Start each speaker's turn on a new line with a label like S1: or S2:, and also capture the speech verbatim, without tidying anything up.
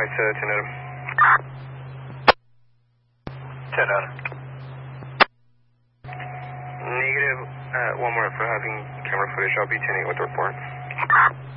S1: five to ten Adam. ten Adam. Negative, uh, one more for having camera footage. I'll be ten eight with the report.